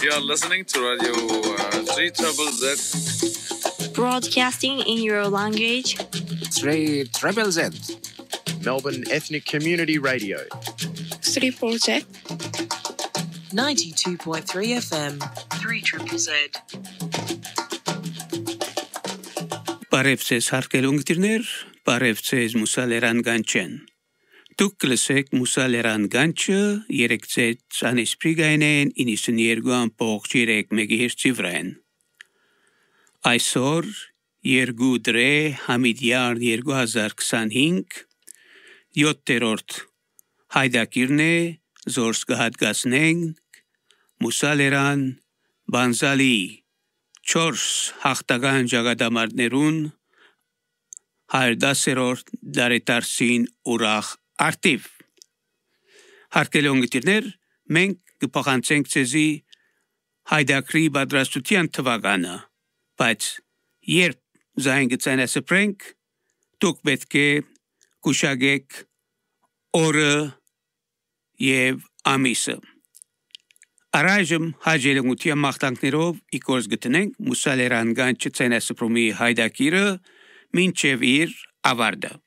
You're listening to Radio 3ZZZ. Broadcasting in your language. 3ZZZ. Melbourne Ethnic Community Radio. 3ZZZ. 92.3 FM. 3ZZZ. Բարևձեզ հարգելունգներներ, բարևձեզ մուսալերան գանչեն։ Դուք կլսեք մուսալերան գանչը երեքցեց անեսպրիգայնեն 92.3 մեգահերցի վրան։ Այսօր երկու դրե համիդյար 2025 7-րդ հայդակիրն է զորս կհատկացնենք մուսալերան բանզալի 4 հաղթական ժագադամարներուն 110-րդ դարետարսին ուրախ արտիվ։ Հարգելունգներներ, մենք կփոխանցենք ցեզի հայդակրի պատրաստության թվականը, բայց երբ զայն գցանասպրենք, դուք պետք է գուշակեք օրը եւ ամիսը։ Առայժմ հաջելունգության մաղթանքներով իգործ գտնենք մուսալերան գանչը ցանասպրումի հայդակիրը մինչև իր ավարտը։